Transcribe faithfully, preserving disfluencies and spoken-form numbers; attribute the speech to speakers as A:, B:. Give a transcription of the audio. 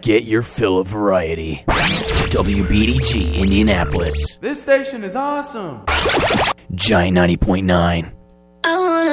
A: Get your fill of variety. W B D G Indianapolis.
B: This station is awesome.
A: Giant ninety point nine.
C: I wanna